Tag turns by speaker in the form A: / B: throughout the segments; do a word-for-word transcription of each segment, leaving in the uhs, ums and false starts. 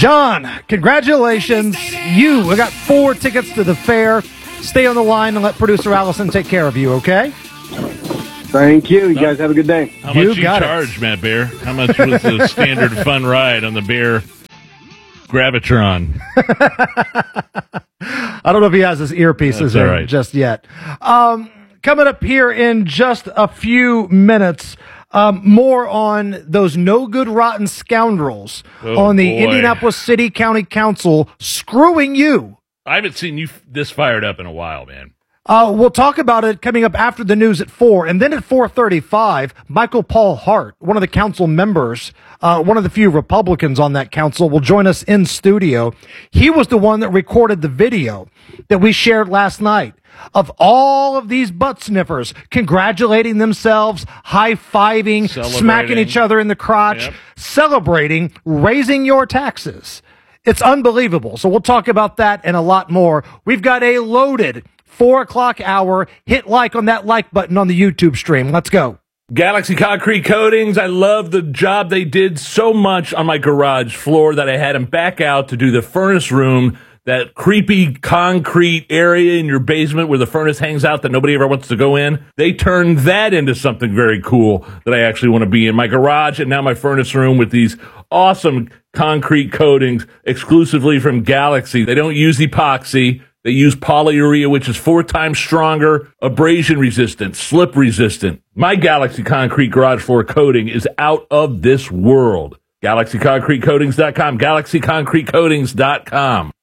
A: John, congratulations. You got four tickets to the fair. Stay on the line and let producer Allison take care of you, okay?
B: Thank you. You guys have a good day.
C: How much you, you charge, it. Matt Bear? How much was the standard fun ride on the Bear Gravitron?
A: I don't know if he has his earpieces in right. just yet. Um, coming up here in just a few minutes, um, more on those no good, rotten scoundrels oh, on the boy. Indianapolis City County Council screwing you.
C: I haven't seen you this fired up in a while, man.
A: Uh, we'll talk about it coming up after the news at four. And then at four thirty-five, Michael Paul Hart, one of the council members, uh, one of the few Republicans on that council, will join us in studio. He was the one that recorded the video that we shared last night of all of these butt sniffers congratulating themselves, high-fiving, smacking each other in the crotch, yep. celebrating, raising your taxes. It's unbelievable. So we'll talk about that and a lot more. We've got a loaded Four o'clock hour. Hit like on that like button on the YouTube stream. Let's go.
C: Galaxy Concrete Coatings. I love the job they did so much on my garage floor that I had them back out to do the furnace room, that creepy concrete area in your basement where the furnace hangs out that nobody ever wants to go in. They turned that into something very cool that I actually want to be in. My garage and now my furnace room with these awesome concrete coatings exclusively from Galaxy. They don't use epoxy. They use polyurea, which is four times stronger, abrasion resistant, slip resistant. My Galaxy Concrete garage floor coating is out of this world. Galaxy Concrete Coatings dot com, Galaxy Concrete Coatings dot com.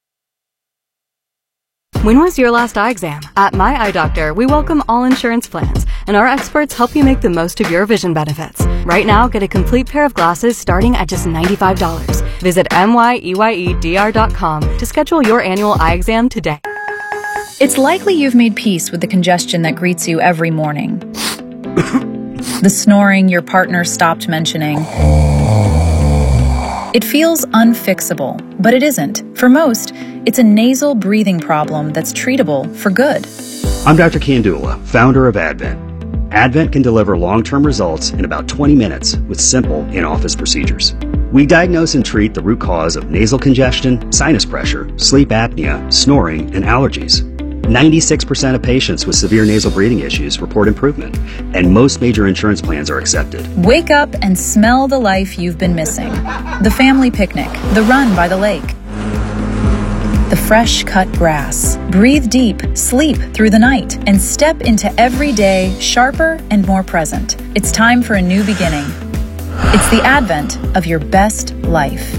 D: When was your last eye exam? At My Eye Doctor, we welcome all insurance plans, and our experts help you make the most of your vision benefits. Right now, get a complete pair of glasses starting at just ninety-five dollars. Visit M Y E Y E D R dot com to schedule your annual eye exam today.
E: It's likely you've made peace with the congestion that greets you every morning. The snoring your partner stopped mentioning. It feels unfixable, but it isn't. For most, it's a nasal breathing problem that's treatable for good.
F: I'm Doctor Kandula, founder of Advent. Advent can deliver long-term results in about twenty minutes with simple in-office procedures. We diagnose and treat the root cause of nasal congestion, sinus pressure, sleep apnea, snoring, and allergies. ninety-six percent of patients with severe nasal breathing issues report improvement, and most major insurance plans are accepted.
E: Wake up and smell the life you've been missing. The family picnic, the run by the lake, the fresh cut grass. Breathe deep, sleep through the night, and step into every day sharper and more present. It's time for a new beginning. It's the advent of your best life.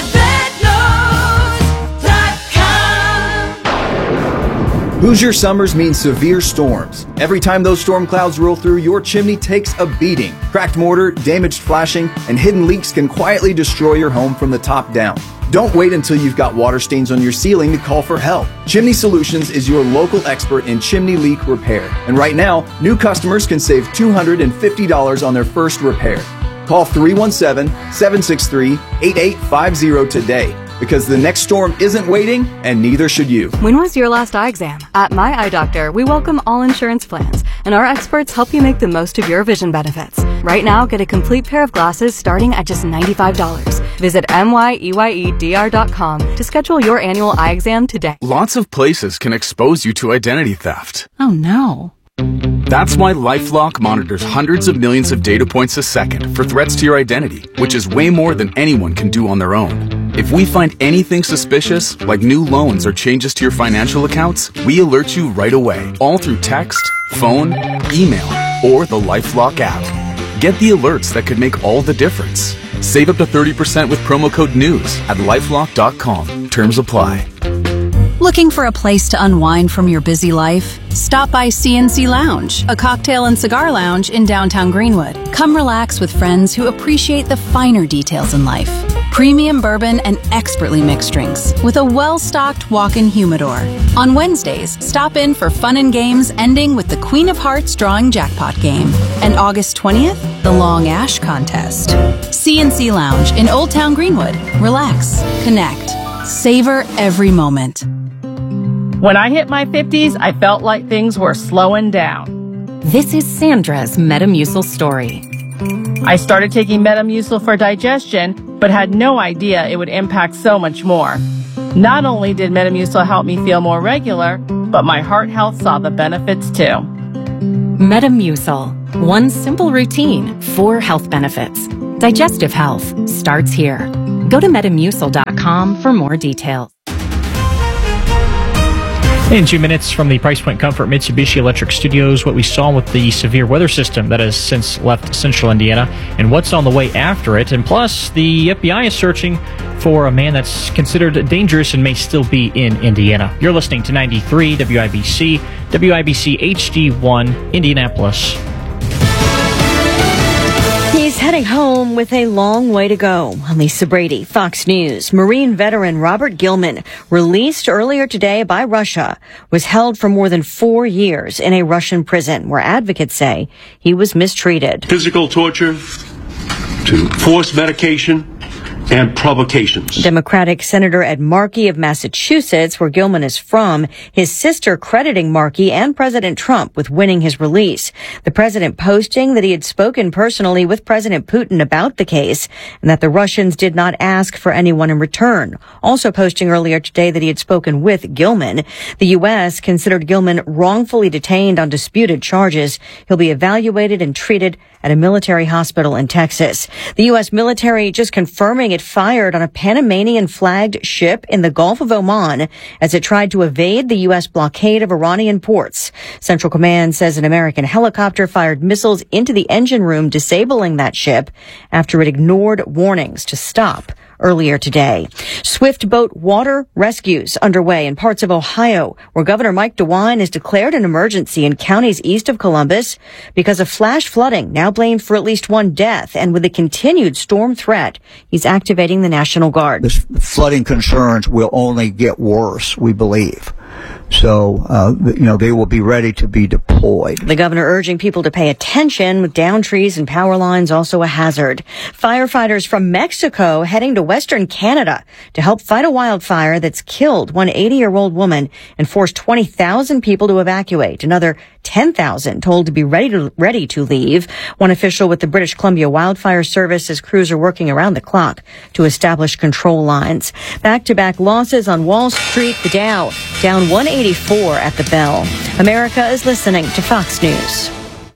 G: Hoosier summers mean severe storms. Every time those storm clouds roll through, your chimney takes a beating. Cracked mortar, damaged flashing, and hidden leaks can quietly destroy your home from the top down. Don't wait until you've got water stains on your ceiling to call for help. Chimney Solutions is your local expert in chimney leak repair. And right now, new customers can save two hundred fifty dollars on their first repair. Call three one seven, seven six three, eight eight five zero today. Because the next storm isn't waiting, and neither should you.
D: When was your last eye exam? At My Eye Doctor, we welcome all insurance plans, and our experts help you make the most of your vision benefits. Right now, get a complete pair of glasses starting at just ninety-five dollars. Visit M Y E Y E D R dot com to schedule your annual eye exam today.
H: Lots of places can expose you to identity theft.
D: Oh no.
H: That's why LifeLock monitors hundreds of millions of data points a second for threats to your identity, which is way more than anyone can do on their own. If we find anything suspicious, like new loans or changes to your financial accounts, we alert you right away, all through text, phone, email, or the LifeLock app. Get the alerts that could make all the difference. Save up to thirty percent with promo code NEWS at lifelock dot com. Terms apply.
I: Looking for a place to unwind from your busy life? Stop by C N C Lounge, a cocktail and cigar lounge in downtown Greenwood. Come relax with friends who appreciate the finer details in life. Premium bourbon and expertly mixed drinks with a well-stocked walk-in humidor. On Wednesdays, stop in for fun and games ending with the Queen of Hearts drawing jackpot game. And August twentieth, the Long Ash Contest. C N C Lounge in Old Town Greenwood. Relax, connect, savor every moment.
J: When I hit my fifties, I felt like things were slowing down.
K: This is Sandra's Metamucil story.
J: I started taking Metamucil for digestion, but had no idea it would impact so much more. Not only did Metamucil help me feel more regular, but my heart health saw the benefits too.
D: Metamucil. One simple routine, four health benefits. Digestive health starts here. Go to metamucil dot com for more details.
K: In two minutes from the Price Point Comfort Mitsubishi Electric Studios, what we saw with the severe weather system that has since left central Indiana and what's on the way after it. And plus, the F B I is searching for a man that's considered dangerous and may still be in Indiana. You're listening to ninety-three W I B C, W I B C H D one, Indianapolis.
L: He's heading home with a long way to go. Lisa Brady, Fox News. Marine veteran Robert Gilman, released earlier today by Russia, was held for more than four years in a Russian prison where advocates say he was mistreated.
M: Physical torture to forced medication and provocations.
L: Democratic Senator Ed Markey of Massachusetts, where Gilman is from, his sister crediting Markey and President Trump with winning his release. The president posting that he had spoken personally with President Putin about the case and that the Russians did not ask for anyone in return. Also posting earlier today that he had spoken with Gilman. The U S considered Gilman wrongfully detained on disputed charges. He'll be evaluated and treated at a military hospital in Texas. The U S military just confirming it fired on a Panamanian-flagged ship in the Gulf of Oman as it tried to evade the U S blockade of Iranian ports. Central Command says an American helicopter fired missiles into the engine room, disabling that ship after it ignored warnings to stop earlier today. Swift boat water rescues underway in parts of Ohio, where Governor Mike DeWine has declared an emergency in counties east of Columbus because of flash flooding, now blamed for at least one death. And with the continued storm threat, he's activating the National Guard.
N: The flooding concerns will only get worse, we believe. So, uh, you know, they will be ready to be deployed.
L: The governor urging people to pay attention, with downed trees and power lines also a hazard. Firefighters from Mexico heading to Western Canada to help fight a wildfire that's killed one eighty-year-old woman and forced twenty thousand people to evacuate. Another ten thousand told to be ready to, ready to leave. One official with the British Columbia Wildfire Service says crews are working around the clock to establish control lines. Back-to-back losses on Wall Street. The Dow down one eighty-four at the bell. America is listening to Fox News.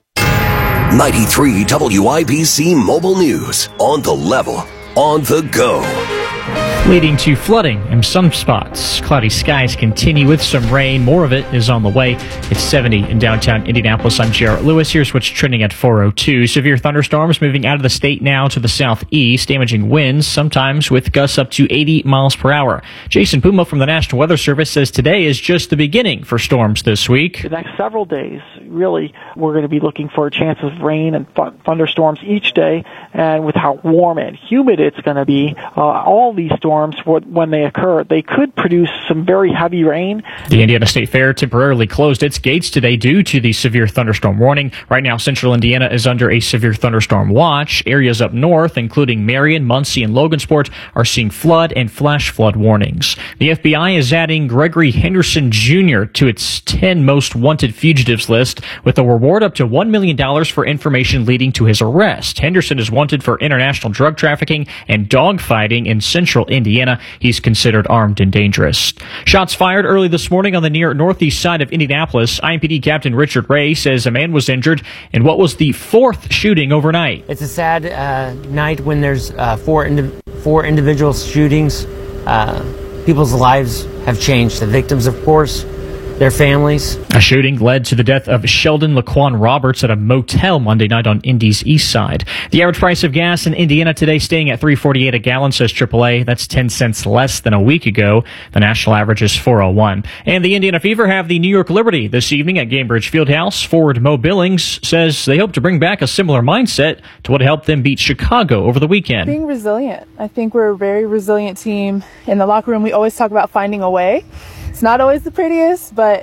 O: ninety-three W I B C Mobile News. On the level, on the go.
K: Leading to flooding in some spots. Cloudy skies continue with some rain. More of it is on the way. It's seventy in downtown Indianapolis. I'm Jarrett Lewis. Here's what's trending at four oh two. Severe thunderstorms moving out of the state now to the southeast, damaging winds, sometimes with gusts up to eighty miles per hour. Jason Puma from the National Weather Service says today is just the beginning for storms this week.
P: The next several days, really, we're going to be looking for chances of rain and th- thunderstorms each day. And with how warm and humid it's going to be, uh, all these storms, when they occur, they could produce some very heavy rain.
K: The Indiana State Fair temporarily closed its gates today due to the severe thunderstorm warning. Right now, central Indiana is under a severe thunderstorm watch. Areas up north, including Marion, Muncie, and Logansport, are seeing flood and flash flood warnings. The F B I is adding Gregory Henderson Junior to its ten most wanted fugitives list, with a reward up to one million dollars for information leading to his arrest. Henderson is wanted for international drug trafficking and dogfighting in central Indiana. He's considered armed and dangerous. Shots fired early this morning on the near northeast side of Indianapolis. I M P D Captain Richard Ray says a man was injured in what was the fourth shooting overnight.
Q: It's a sad uh, night when there's uh, four indi- four individual shootings. Uh, people's lives have changed. The victims, of course, their families.
K: A shooting led to the death of Sheldon Laquan Roberts at a motel Monday night on Indy's east side. The average price of gas in Indiana today staying at three forty-eight a gallon, says triple A. That's ten cents less than a week ago. The national average is four oh one. And the Indiana Fever have the New York Liberty this evening at Gainbridge Fieldhouse. Forward Mo Billings says they hope to bring back a similar mindset to what helped them beat Chicago over the weekend.
R: Being resilient. I think we're a very resilient team. In the locker room, we always talk about finding a way. It's not always the prettiest, but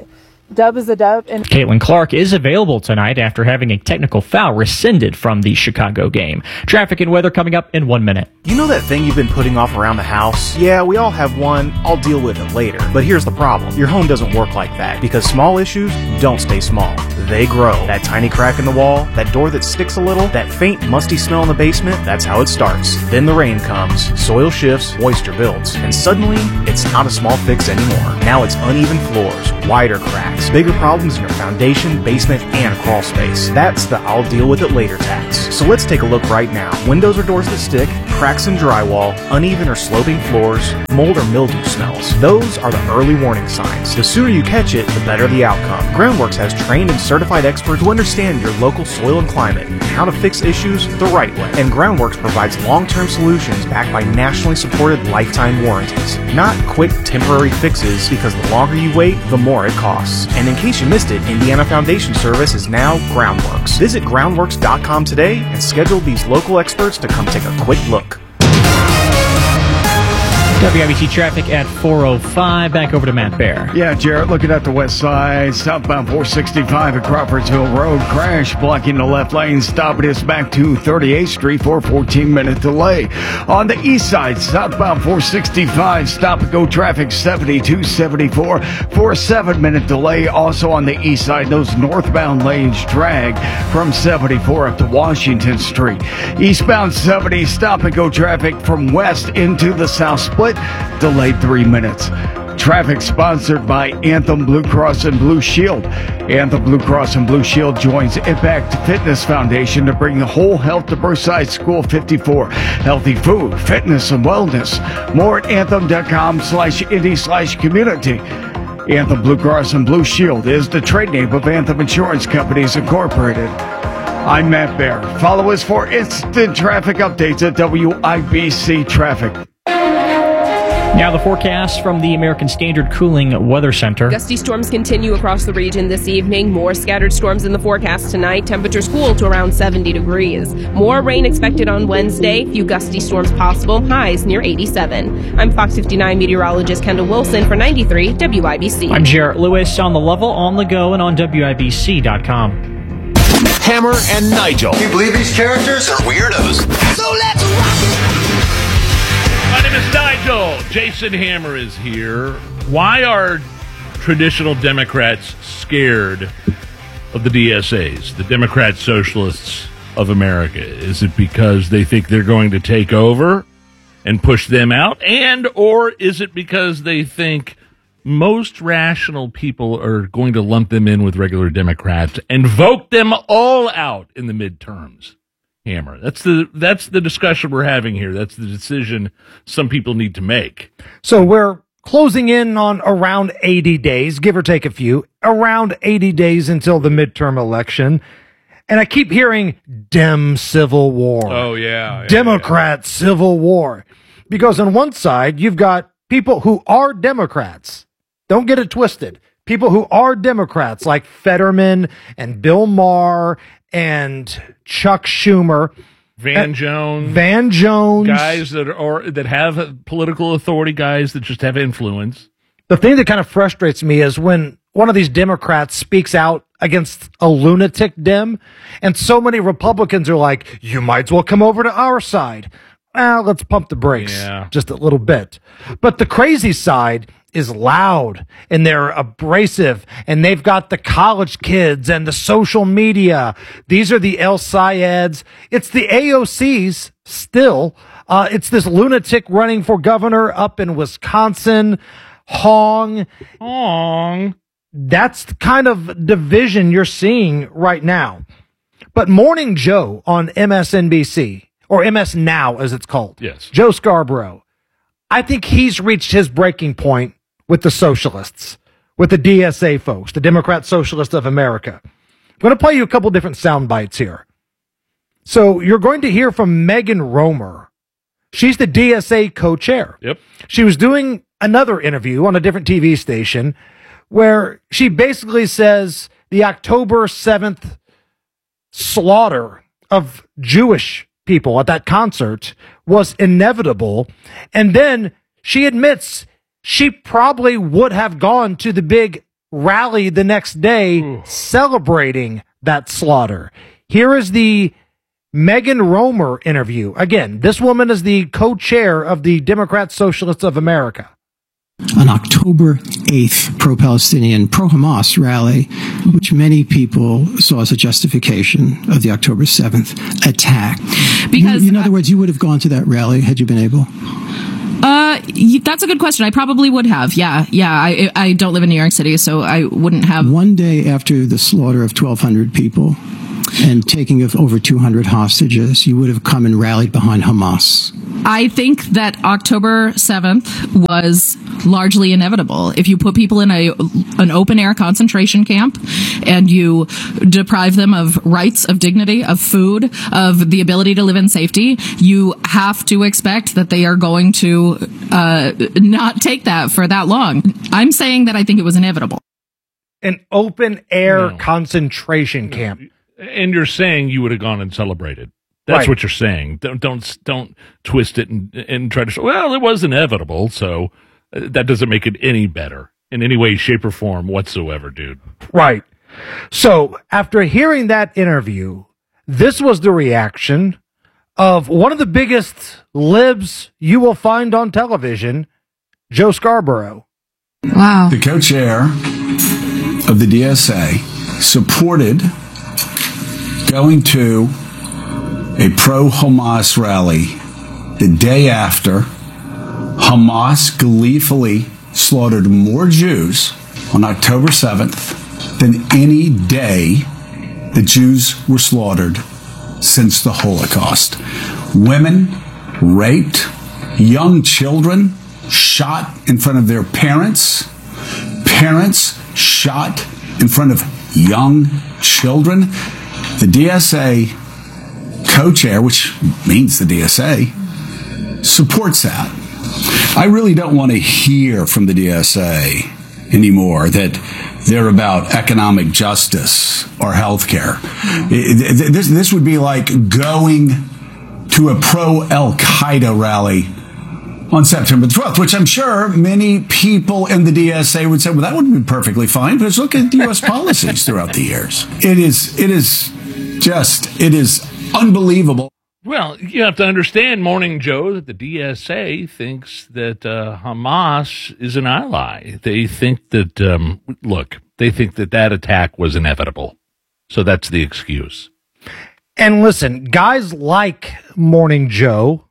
R: dub is a dub. And
K: Caitlin Clark is available tonight after having a technical foul rescinded from the Chicago game. Traffic and weather coming up in one minute.
S: You know that thing you've been putting off around the house? Yeah, we all have one. I'll deal with it later. But here's the problem. Your home doesn't work like that because small issues don't stay small. They grow. That tiny crack in the wall, that door that sticks a little, that faint musty smell in the basement, that's how it starts. Then the rain comes, soil shifts, moisture builds, and suddenly it's not a small fix anymore. Now it's uneven floors, wider cracks, bigger problems in your foundation, basement, and crawl space. That's the I'll deal with it later tax. So let's take a look right now. Windows or doors that stick, cracks in drywall, uneven or sloping floors, mold or mildew smells. Those are the early warning signs. The sooner you catch it, the better the outcome. Groundworks has trained and certified experts who understand your local soil and climate and how to fix issues the right way. And Groundworks provides long-term solutions backed by nationally supported lifetime warranties. Not quick temporary fixes, because the longer you wait, the more it costs. And in case you missed it, Indiana Foundation Service is now Groundworks. Visit groundworks dot com today and schedule these local experts to come take a quick look.
K: W I B C traffic at four oh five. Back over to Matt Bear.
T: Yeah, Jarrett, looking at the west side, southbound four sixty-five at Crawfordsville Road. Crash blocking the left lane, stopping us back to thirty-eighth Street for a fourteen-minute delay. On the east side, southbound four sixty-five, stop-and-go traffic seventy-two seventy-four for a seven-minute delay. Also on the east side, those northbound lanes drag from seventy-four up to Washington Street. Eastbound seventy, stop-and-go traffic from west into the south split, delayed three minutes. Traffic sponsored by Anthem Blue Cross and Blue Shield. Anthem Blue Cross and Blue Shield joins Impact Fitness Foundation to bring the whole health to Brookside School fifty-four. Healthy food, fitness, and wellness. More at anthem.com slash indie slash community. Anthem Blue Cross and Blue Shield is the trade name of Anthem Insurance Companies Incorporated. I'm Matt Bear. Follow us for instant traffic updates at W I B C Traffic.
K: Now the forecast from the American Standard Cooling Weather Center.
U: Gusty storms continue across the region this evening. More scattered storms in the forecast tonight. Temperatures cool to around seventy degrees. More rain expected on Wednesday. Few gusty storms possible. Highs near eighty-seven. I'm Fox fifty-nine meteorologist Kendall Wilson for ninety-three W I B C.
K: I'm Jarrett Lewis on the level, on the go, and on W I B C dot com.
O: Hammer and Nigel. Can you believe these characters are weirdos? So let's rock it!
C: My name is Nigel. Jason Hammer is here. Why are traditional Democrats scared of the D S As, the Democrat Socialists of America? Is it because they think they're going to take over and push them out? And or is it because they think most rational people are going to lump them in with regular Democrats and vote them all out in the midterms? Hammer. That's the that's the discussion we're having here. That's the decision some people need to make.
A: So we're closing in on around eighty days, give or take a few, around eighty days until the midterm election. And I keep hearing Dem Civil War.
C: Oh, yeah. yeah
A: Democrat
C: yeah.
A: Civil War. Because on one side, you've got people who are Democrats. Don't get it twisted. People who are Democrats like Fetterman and Bill Maher and Chuck Schumer,
C: Van Jones,
A: Van Jones,
C: guys that are or, that have political authority, guys that just have influence.
A: The thing that kind of frustrates me is when one of these Democrats speaks out against a lunatic Dem, and so many Republicans are like, "You might as well come over to our side." Well, let's pump the brakes
C: yeah.
A: just a little bit. But the crazy side is loud and they're abrasive and they've got the college kids and the social media. These are the El Sayeds. It's the A O Cs still. Uh, it's this lunatic running for governor up in Wisconsin. Hong.
C: Hong.
A: That's the kind of division you're seeing right now. But Morning Joe on M S N B C, or M S Now as it's called.
C: Yes.
A: Joe Scarborough. I think he's reached his breaking point with the socialists, with the D S A folks, the Democrat Socialists of America. I'm going to play you a couple different sound bites here. So you're going to hear from Megan Romer. She's the D S A co-chair.
C: Yep.
A: She was doing another interview on a different T V station where she basically says the October seventh slaughter of Jewish people at that concert was inevitable. And then she admits she probably would have gone to the big rally the next day Ooh. celebrating that slaughter. Here is the Megan Romer interview. Again, this woman is the co-chair of the Democrat Socialists of America.
B: On October eighth, pro-Palestinian, pro-Hamas rally, which many people saw as a justification of the October seventh attack. Because, you, in other words, you would have gone to that rally had you been able?
V: Uh, that's a good question. I probably would have. Yeah, yeah. I I don't live in New York City, so I wouldn't have.
B: One day after the slaughter of twelve hundred people and taking of over two hundred hostages, you would have come and rallied behind Hamas.
V: I think that October seventh was largely inevitable. If you put people in a an open air concentration camp and you deprive them of rights, of dignity, of food, of the ability to live in safety, you have to expect that they are going to uh, not take that for that long. I'm saying that I think it was inevitable.
A: An open air no. concentration camp.
C: And you're saying you would have gone and celebrated. That's right. What you're saying. Don't don't don't twist it and and try to say, well, it was inevitable, so that doesn't make it any better in any way, shape, or form whatsoever, dude.
A: Right. So after hearing that interview, this was the reaction of one of the biggest libs you will find on television, Joe Scarborough.
V: Wow.
W: The co-chair of the D S A supported going to a pro-Hamas rally the day after Hamas gleefully slaughtered more Jews on October seventh than any day the Jews were slaughtered since the Holocaust. Women raped, young children shot in front of their parents, parents shot in front of young children. The D S A co-chair, which means the D S A, supports that. I really don't want to hear from the D S A anymore that they're about economic justice or health care. This, this would be like going to a pro-Al-Qaeda rally on September twelfth, which I'm sure many people in the D S A would say, well, that would be perfectly fine, because look at the U S policies throughout the years. It is, it is just, it is unbelievable.
C: Well, you have to understand, Morning Joe, that the D S A thinks that uh, Hamas is an ally. They think that, um, look, they think that that attack was inevitable. So that's the excuse.
A: And listen, guys like Morning Joe,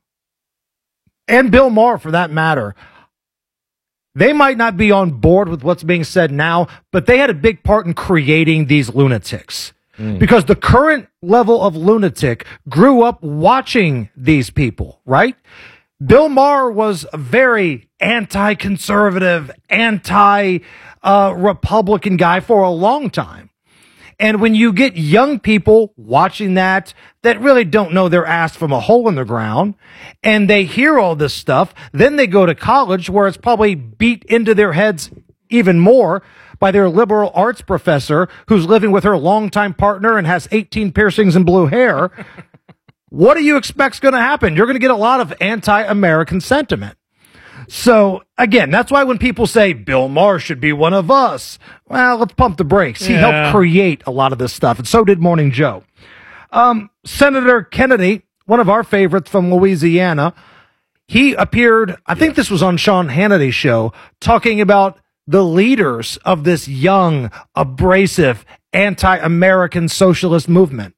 A: and Bill Maher for that matter, they might not be on board with what's being said now, but they had a big part in creating these lunatics. Mm. Because the current level of lunatic grew up watching these people, right? Bill Maher was a very anti-conservative, anti-Republican uh, guy for a long time. And when you get young people watching that, that really don't know their ass from a hole in the ground, and they hear all this stuff, then they go to college where it's probably beat into their heads even more by their liberal arts professor who's living with her longtime partner and has eighteen piercings and blue hair. What do you expect's going to happen? You're going to get a lot of anti-American sentiment. So, again, that's why when people say Bill Maher should be one of us, well, let's pump the brakes. He yeah. helped create a lot of this stuff, and so did Morning Joe. Um, Senator Kennedy, one of our favorites from Louisiana, he appeared, I think this was on Sean Hannity's show, talking about the leaders of this young, abrasive, anti-American socialist movement.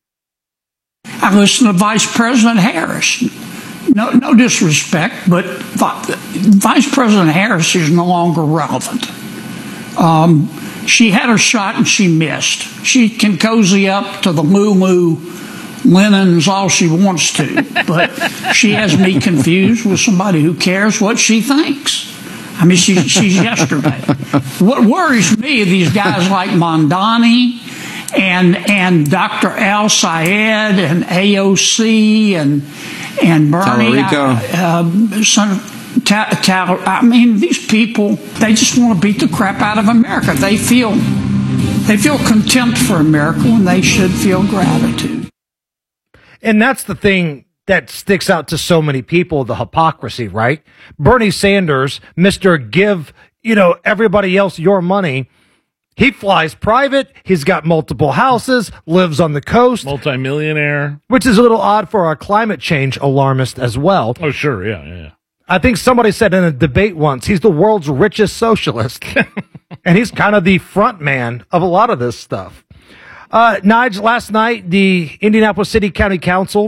X: I listened to Vice President Harris. No, no disrespect, but Vice President Harris is no longer relevant. Um, she had her shot and she missed. She can cozy up to the Lulu linens all she wants to, but she has me confused with somebody who cares what she thinks. I mean, she, she's yesterday. What worries me are these guys like Mondani and and Doctor Al Sayed and A O C and and Bernie. Uh, uh, son of Ta- Ta- I mean, these people, they just want to beat the crap out of America. They feel they feel contempt for America when they should feel gratitude.
A: And that's the thing that sticks out to so many people, the hypocrisy, right? Bernie Sanders, Mister Give, you know, everybody else your money, He flies private. He's got multiple houses, lives on the coast.
C: Multimillionaire.
A: Which is a little odd for a climate change alarmist as well.
C: Oh, sure. Yeah, yeah, yeah.
A: I think somebody said in a debate once, he's the world's richest socialist. And he's kind of the front man of a lot of this stuff. Uh, Nige, last night, the Indianapolis City County Council,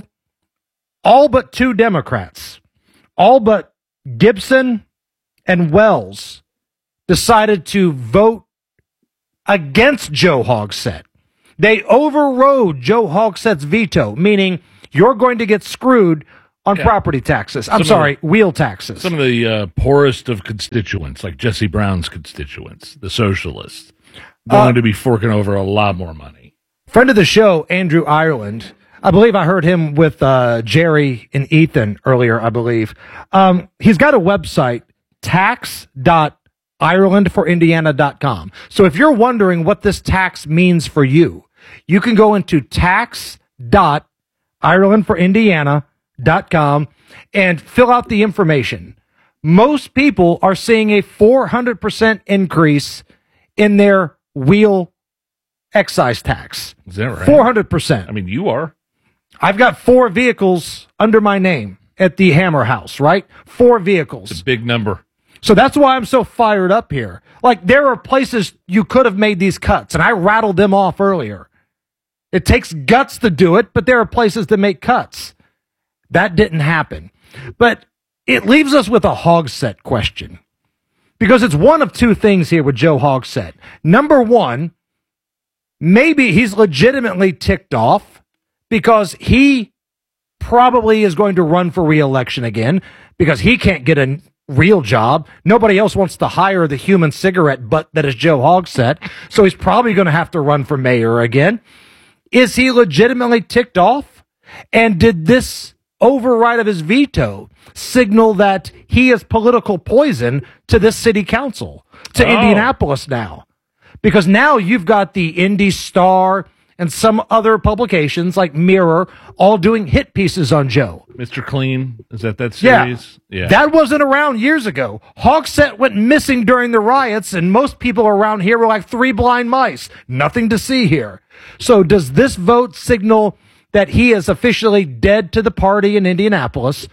A: all but two Democrats, all but Gibson and Wells, decided to vote against Joe Hogsett. They overrode Joe Hogsett's veto, meaning you're going to get screwed on
C: Yeah.
A: property taxes. I'm
C: Some
A: sorry,
C: of the-
A: wheel taxes.
C: Some of the uh, poorest of constituents, like Jesse Brown's constituents, the socialists, going
A: Uh,
C: to be forking over a lot more money.
A: Friend of the show, Andrew Ireland. I believe I heard him with uh, Jerry and Ethan earlier, I believe. Um, he's got a website, tax dot ireland for indiana dot com. So if you're wondering what this tax means for you, you can go into tax dot ireland for indiana dot com and fill out the information. Most people are seeing a four hundred percent increase in their wheel excise tax.
C: Is that right?
A: four hundred percent.
C: I mean, you are.
A: I've got four vehicles under my name at the Hammer House, right? Four vehicles.
C: It's a big number.
A: So that's why I'm so fired up here. Like, there are places you could have made these cuts, and I rattled them off earlier. It takes guts to do it, but there are places to make cuts. That didn't happen. But it leaves us with a Hogsett question. Because it's one of two things here with Joe Hogsett. Number one, maybe he's legitimately ticked off because he probably is going to run for re-election again because he can't get a real job. Nobody else wants to hire the human cigarette butt that is Joe Hogsett. So he's probably going to have to run for mayor again. Is he legitimately ticked off? And did this override of his veto signal that he is political poison to this city council, to
C: Oh.
A: Indianapolis now? Because now you've got the Indy Star and some other publications like Mirror all doing hit pieces on Joe.
C: Mister Clean, is that that
A: Yeah.
C: series? Yeah.
A: That wasn't around years ago. Hogsett went missing during the riots, and most people around here were like three blind mice. Nothing to see here. So does this vote signal that he is officially dead to the party in Indianapolis?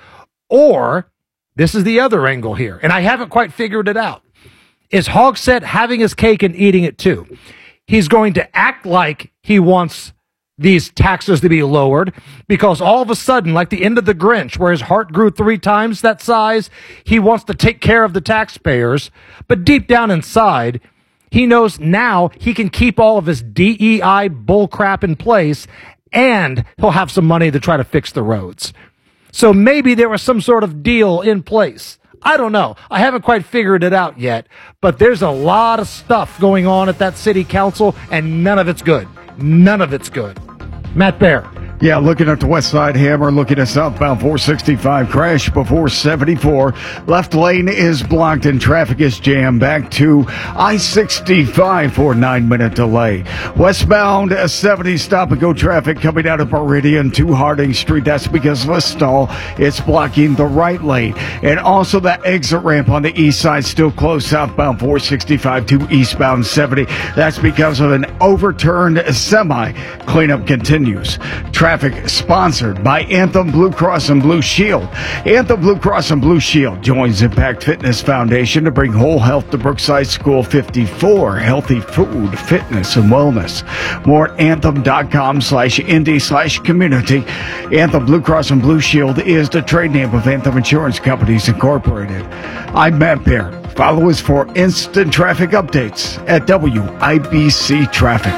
A: Or, this is the other angle here, and I haven't quite figured it out. Is Hogsett having his cake and eating it too? He's going to act like he wants these taxes to be lowered because all of a sudden, like the end of the Grinch, where his heart grew three times that size, he wants to take care of the taxpayers. But deep down inside, he knows now he can keep all of his D E I bullcrap in place and he'll have some money to try to fix the roads. So maybe there was some sort of deal in place. I don't know. I haven't quite figured it out yet, but there's a lot of stuff going on at that city council, and none of it's good. None of it's good. Matt Bear.
T: Yeah, looking at the West Side Hammer, looking at southbound four sixty-five, crash before seventy-four. Left lane is blocked and traffic is jammed back to I sixty-five for a nine-minute delay. Westbound seventy stop-and-go traffic coming out of Meridian to Harding Street. That's because of a stall. It's blocking the right lane. And also that exit ramp on the east side still closed southbound four sixty-five to eastbound seventy. That's because of an overturned semi. Cleanup continues. Traffic sponsored by Anthem Blue Cross and Blue Shield. Anthem Blue Cross and Blue Shield joins Impact Fitness Foundation to bring whole health to Brookside School fifty-four. Healthy food, fitness, and wellness. More at anthem.com slash indie slash community. Anthem Blue Cross and Blue Shield is the trade name of Anthem Insurance Companies Incorporated. I'm Matt Bear. Follow us for instant traffic updates at W I B C Traffic.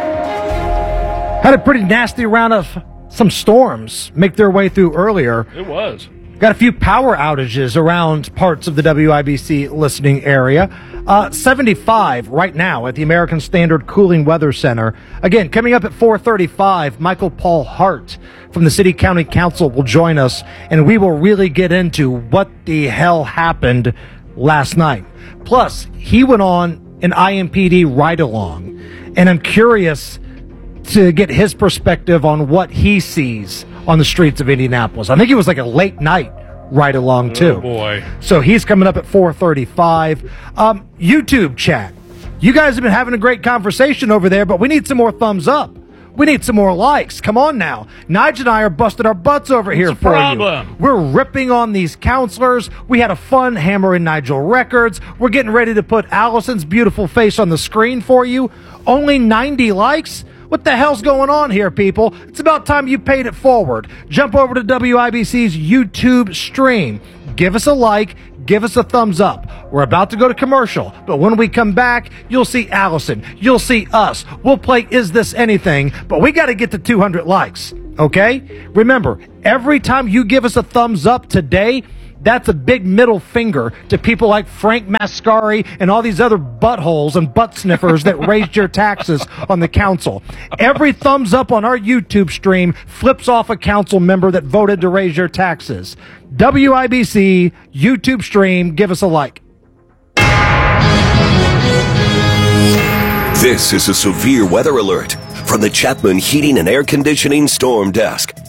A: Had a pretty nasty round of some storms make their way through earlier.
C: It was.
A: Got a few power outages around parts of the W I B C listening area. Uh, seventy-five right now at the American Standard Cooling Weather Center. Again, coming up at four thirty-five, Michael Paul Hart from the City County Council will join us, and we will really get into what the hell happened last night. Plus, he went on an I M P D ride-along, and I'm curious to get his perspective on what he sees on the streets of Indianapolis. I think it was like a late night ride along too.
C: Oh boy.
A: So he's coming up at four thirty-five. Um, YouTube chat. You guys have been having a great conversation over there, but we need some more thumbs up. We need some more likes. Come on now. Nigel and I are busting our butts over here for
C: problem?
A: you. We're ripping on these counselors. We had a fun Hammer and Nigel records. We're getting ready to put Allison's beautiful face on the screen for you. Only ninety likes? What the hell's going on here, people? It's about time you paid it forward. Jump over to W I B C's YouTube stream. Give us a like. Give us a thumbs up. We're about to go to commercial, but when we come back, you'll see Allison. You'll see us. We'll play Is This Anything, but we got to get to two hundred likes, okay? Remember, every time you give us a thumbs up today, that's a big middle finger to people like Frank Mascari and all these other buttholes and butt sniffers that raised your taxes on the council. Every thumbs up on our YouTube stream flips off a council member that voted to raise your taxes. W I B C, YouTube stream, give us a like.
O: This is a severe weather alert from the Chapman Heating and Air Conditioning Storm Desk.